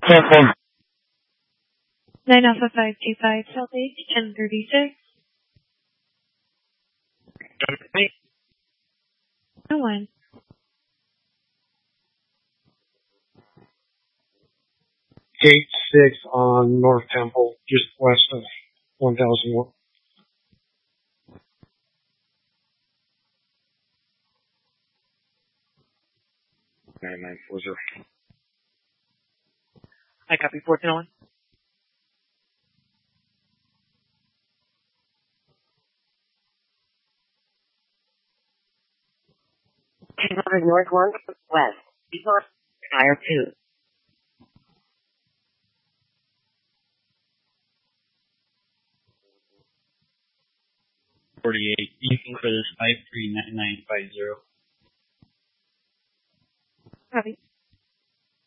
9 Alpha 525 South H, 1036. No one. Gate 6 on North Temple, just west of 1001. Nine 40. I copy 1401. North 1, west. Fire 2. 48. Looking for this 539950. Copy.